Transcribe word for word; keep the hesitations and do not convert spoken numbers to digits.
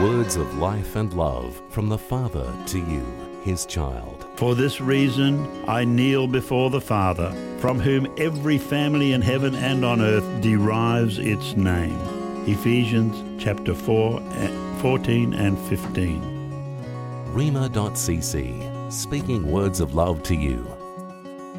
Words of life and love from the Father to you, his child. For this reason I kneel before the Father, from whom every family in heaven and on earth derives its name. Ephesians chapter four, fourteen and fifteen. Rhema dot c c, speaking words of love to you.